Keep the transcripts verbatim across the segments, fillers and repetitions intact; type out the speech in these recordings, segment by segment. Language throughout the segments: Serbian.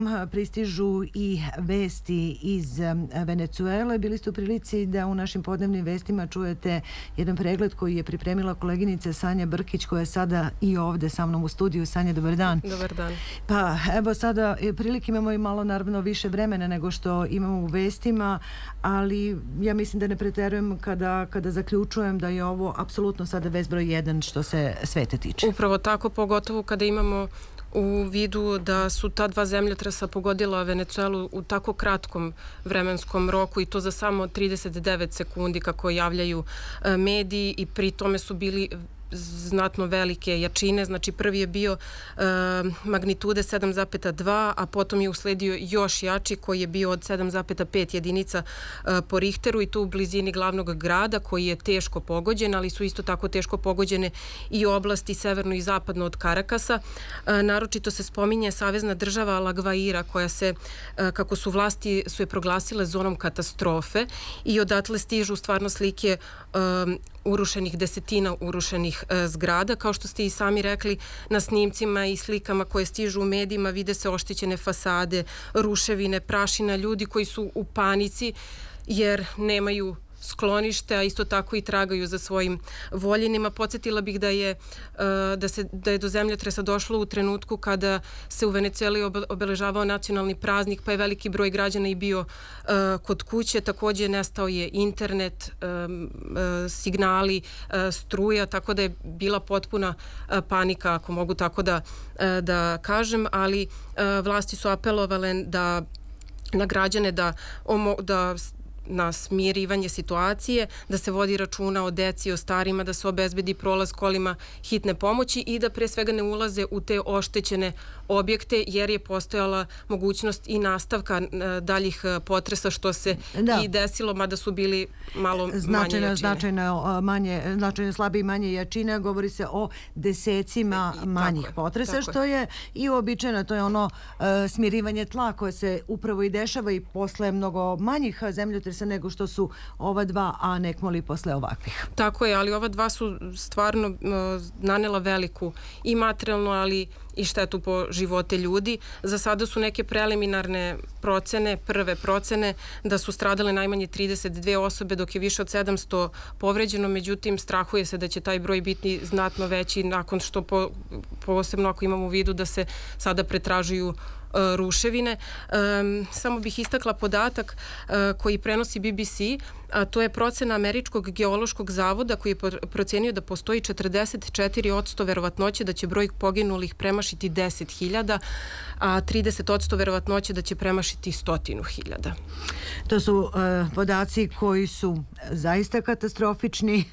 Pristižu i vesti iz Venecuele. Bili ste u prilici da u našim podnevnim vestima čujete jedan pregled koji je pripremila koleginica Sanja Brkić, koja je sada i ovde sa mnom u studiju. Sanja, dobar dan. Dobar dan. Pa evo sada prilike imamo i malo naravno više vremena nego što imamo u vestima, ali ja mislim da ne preterujem kada, kada zaključujem da je ovo apsolutno sada vest broj jedan što se sveta tiče. Upravo tako, pogotovo kada imamo u vidu da su ta dva zemljotresa pogodila Venecuelu u tako kratkom vremenskom roku i to za samo trideset devet sekundi kako javljaju mediji, i pri tome su bili znatno velike jačine. Znači prvi je bio e, magnitude sedam zarez dva, a potom je usledio još jači koji je bio od sedam zarez pet jedinica e, po Richteru, i to u blizini glavnog grada koji je teško pogođen, ali su isto tako teško pogođene i oblasti severno i zapadno od Karakasa. E, naročito se spominje savezna država La Guaira, koja se, e, kako su vlasti su je proglasile zonom katastrofe, i odatle stižu stvarno slike e, urušenih, desetina urušenih e, zgrada. Kao što ste i sami rekli, na snimcima i slikama koje stižu u medijima vide se oštećene fasade, ruševine, prašina, ljudi koji su u panici jer nemaju sklonište, a isto tako i tragaju za svojim voljenima. Podsjetila bih da je, da se, da je do zemljotresa došlo u trenutku kada se u Venecueli obeležavao nacionalni praznik, pa je veliki broj građana i bio kod kuće. Također nestao je internet, signali, struja, tako da je bila potpuna panika, ako mogu tako da, da kažem, ali vlasti su apelovale da na građane da, da na smirivanje situacije, da se vodi računa o deci, o starima, da se obezbedi prolaz kolima hitne pomoći i da pre svega ne ulaze u te oštećene objekte, jer je postojala mogućnost i nastavka daljih potresa, što se da. i desilo, mada su bili malo značajno, manje jačine. Značajno, manje, značajno slabi i manje jačine, govori se o desecima I, manjih tako potresa, tako što je i uobičajeno, to je ono uh, smirivanje tla koje se upravo i dešava i posle mnogo manjih zemljotresa nego što su ova dva, a nekmoli posle ovakvih. Tako je, ali ova dva su stvarno uh, nanela veliku i materijalnu, ali i štetu po živote ljudi. Za sada su neke preliminarne procene, prve procene, da su stradale najmanje trideset dve osobe, dok je više od sedamsto povređeno, međutim strahuje se da će taj broj biti znatno veći nakon što po, posebno ako imamo u vidu da se sada pretražuju ruševine. Um, samo bih istakla podatak uh, koji prenosi B B C, a to je procena Američkog geološkog zavoda koji je procenio da postoji četrdeset četiri posto verovatnoće da će broj poginulih premašiti deset hiljada, a trideset posto verovatnoće da će premašiti stotinu hiljada. To su uh, podaci koji su zaista katastrofični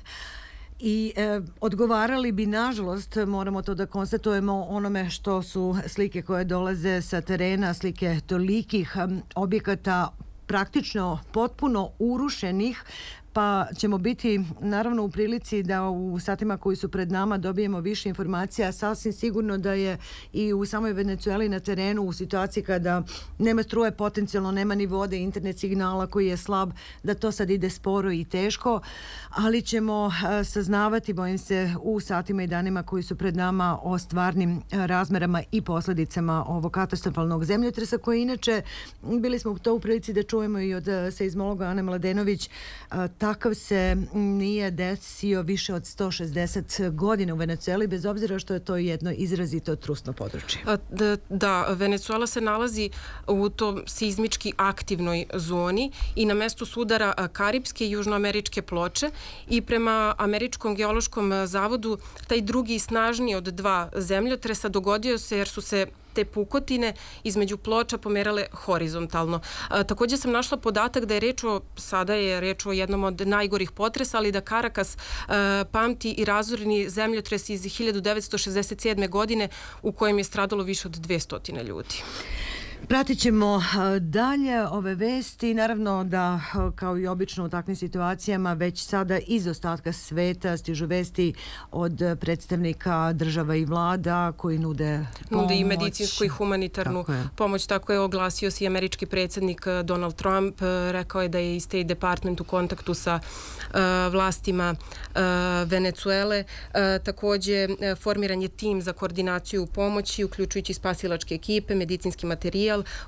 i e, odgovarali bi, nažalost, moramo to da konstatujemo, onome što su slike koje dolaze sa terena, slike tolikih um, objekata praktično potpuno urušenih, pa ćemo biti naravno u prilici da u satima koji su pred nama dobijemo više informacija. Sasvim sigurno da je i u samoj Venecueli na terenu u situaciji kada nema struje, potencijalno nema ni vode, internet signala koji je slab, da to sad ide sporo i teško, ali ćemo saznavati, bojim se, u satima i danima koji su pred nama o stvarnim razmerama i posledicama ovog katastrofalnog zemljotresa, koji inače, bili smo to u prilici da čujemo i od seizmologa Ane Mladenović, takav se nije desio više od sto šezdeset godina u Venecueli, bez obzira što je to jedno izrazito trusno područje. Da, da, Venecuela se nalazi u tom seizmički aktivnoj zoni i na mestu sudara Karipske i južnoameričke ploče, i prema Američkom geološkom zavodu taj drugi snažniji od dva zemljotresa dogodio se jer su se te pukotine između ploča pomerale horizontalno. A, također sam našla podatak da je reč o, sada je reč o jednom od najgorih potresa, ali da Karakas a, pamti i razorni zemljotres iz hiljadu devetsto šezdeset sedme. godine u kojem je stradalo više od dvesta ljudi. Pratit ćemo dalje ove vesti. Naravno da, kao i obično u takvim situacijama, već sada iz ostatka sveta stižu vesti od predstavnika država i vlada koji nude pomoć. Nude i medicinsku i humanitarnu tako pomoć. Tako je oglasio se i američki predsjednik Donald Trump. Rekao je da je i State Department u kontaktu sa uh, vlastima uh, Venecuele. Uh, također formiran je tim za koordinaciju pomoći, uključujući spasilačke ekipe, medicinski materijal, materijal